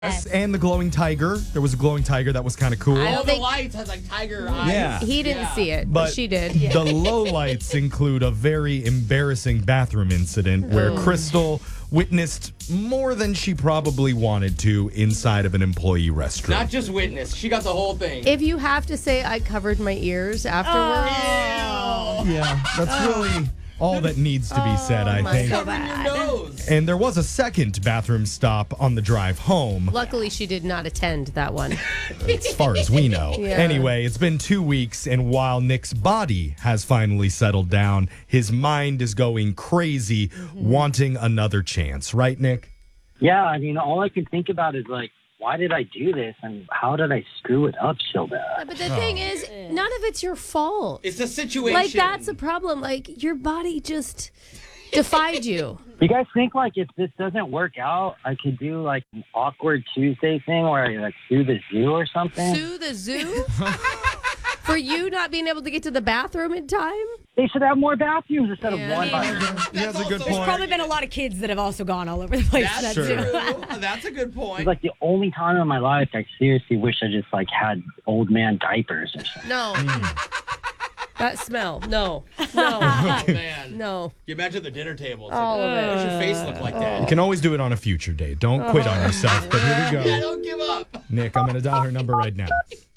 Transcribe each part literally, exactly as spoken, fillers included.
Yes, and the glowing tiger. There was a glowing tiger that was kind of cool. I All don't the think lights has like tiger eyes. Yeah. he didn't Yeah. see it, but, But she did. the low lights include a very embarrassing bathroom incident where Oh. Crystal witnessed more than she probably wanted to inside of an employee restroom. Not just witness. She got the whole thing. If you have to say I covered my ears afterwards, yeah, that's really all that needs to be said, I my think. God. Covering your nose. And there was a second bathroom stop on the drive home, luckily she did not attend that one. as far as we know. Yeah. Anyway, it's been two weeks, and while Nick's body has finally settled down, his mind is going crazy, wanting another chance. Right, Nick? Yeah, I mean, all I can think about is like, why did I do this, and how did I screw it up so bad? But the thing is, none of it's your fault. It's a situation. Like, that's a problem. Like, your body just defied you. You guys think like if this doesn't work out, I could do like an awkward Tuesday thing where I like sue the zoo or something? Sue the zoo? For you not being able to get to the bathroom in time? They should have more bathrooms instead Yeah. of one. bathroom. He has a good also- point. Probably been a lot of kids that have also gone all over the place. That's Sure. true. That's a good point. It's like the only time in my life I seriously wish I just like had old man diapers or something. No. That smell. No. No. Oh, man. No. You imagine the dinner table. It's All like, of it. what does your face look like You that? can always do it on a future date. Don't quit on yourself. But here we Yeah, go. don't give up. Nick, I'm going to dial her number right now.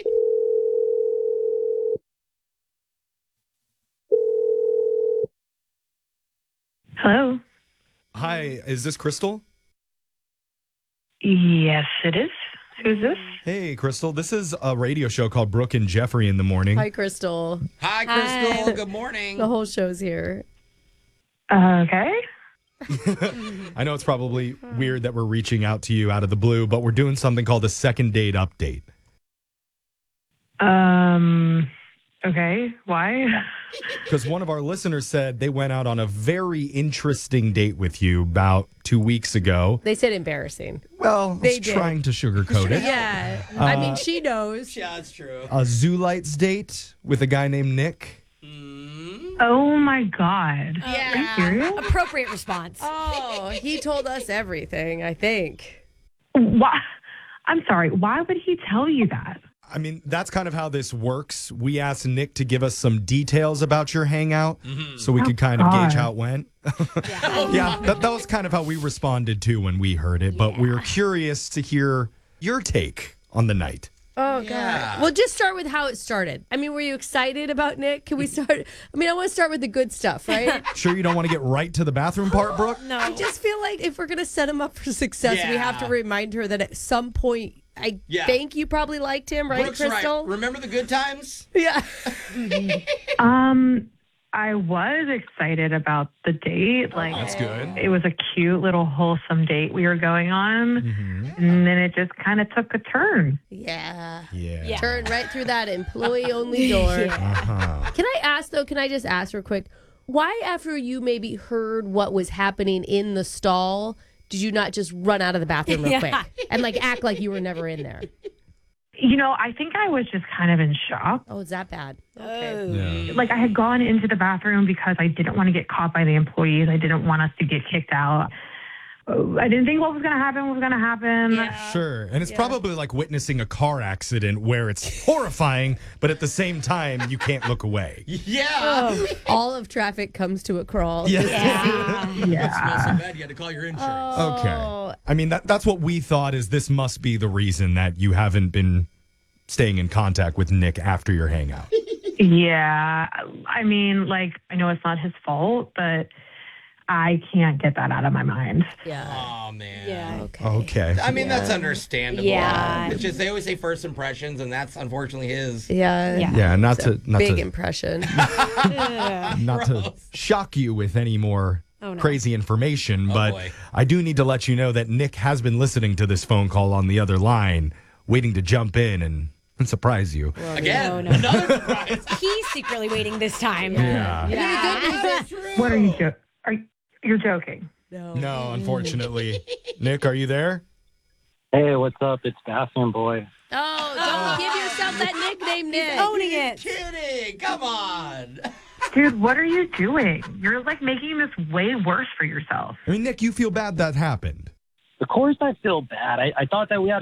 Hello. Hi, is this Crystal? Yes, it is. Who's this? Hey, Crystal. This is a radio show called Brooke and Jeffrey in the morning. Hi, Crystal. Hi, Crystal. Good morning. The whole show's here. Okay. I know it's probably weird that we're reaching out to you out of the blue, but we're doing something called a second date update. Um. Okay. Why? Because one of our listeners said they went out on a very interesting date with you about two weeks ago. They said embarrassing. Well, I They was did. trying to sugarcoat it. Yeah. I mean, she knows. Yeah, that's true. A Zoo Lights date with a guy named Nick. Oh my God. Are you serious? Appropriate response. Oh, he told us everything, I think. Why? I'm sorry. Why would he tell you that? I mean, that's kind of how this works. We asked Nick to give us some details about your hangout so we could kind of God. gauge how it went. yeah, that, that was kind of how we responded to when we heard it, but we were curious to hear your take on the night. Oh, Yeah. God. Well, just start with how it started. I mean, were you excited about Nick? Can we start? I mean, I want to start with the good stuff, right? Sure you don't want to get right to the bathroom part, Brooke? No. I just feel like if we're going to set him up for success, we have to Yeah. remind her that at some point, I Yeah. think you probably liked him, right, Brooke's Crystal? right. Remember the good times? Yeah. Um. I was excited about the date. Like, That's good. it was a cute little wholesome date we were going on, and then it just kind of took a turn. Yeah. Yeah. Yeah. Turn right through that employee-only door. Uh-huh. Can I ask, though, can I just ask real quick, why after you maybe heard what was happening in the stall, did you not just run out of the bathroom real Yeah. quick and, like, act like you were never in there? You know, I think I was just kind of in shock. Oh, is that bad? Yeah. Like, I had gone into the bathroom because I didn't want to get caught by the employees. I didn't want us to get kicked out. Uh, I didn't think what was going to happen was going to happen. Sure. And it's probably like witnessing a car accident where it's horrifying, but at the same time, you can't look away. Yeah. All of traffic comes to a crawl. Yeah. It Yeah. smells so bad you had to call your insurance. Okay. Oh. I mean, that, that's what we thought is this must be the reason that you haven't been staying in contact with Nick after your hangout. Yeah. I mean, like, I know it's not his fault, but I can't get that out of my mind. Yeah. Oh, man. Yeah. Okay. Okay. I mean, that's understandable. Yeah. It's just they always say first impressions, and that's unfortunately his. Yeah. Yeah. Yeah, not to not Big to impression. not to shock you with any more Oh, no. crazy information, Oh, but boy. I do need to let you know that Nick has been listening to this phone call on the other line, waiting to jump in and, and surprise you. Again, no, no. another surprise. He's secretly waiting this time. Yeah. That's true. What are you joking? Are you, you're joking? No. No, unfortunately. Nick, are you there? Hey, what's up? It's Bathroom Boy. Oh, don't give yourself that nickname, Nick. Owning it. Kidding. Come on. Dude, what are you doing? You're like making this way worse for yourself. I mean, Nick, you feel bad that happened. Of course I feel bad. I, I thought that we had